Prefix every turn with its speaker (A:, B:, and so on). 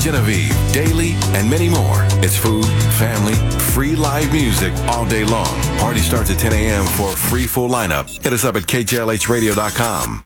A: Genevieve, Daily, and many more. It's food, family, free live music all day long. Party starts at 10 a.m. for a free full lineup. Hit us up at KJLHradio.com.